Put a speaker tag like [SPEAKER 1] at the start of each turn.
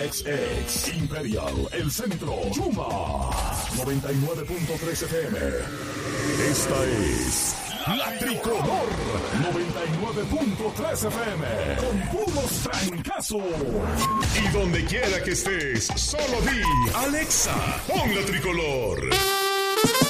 [SPEAKER 1] XX Imperial, El Centro, Yuma, 99.3 FM. Esta es La Tricolor, 99.3 FM, con puros trancazos. Y donde quiera que estés, solo di, Alexa, pon La Tricolor.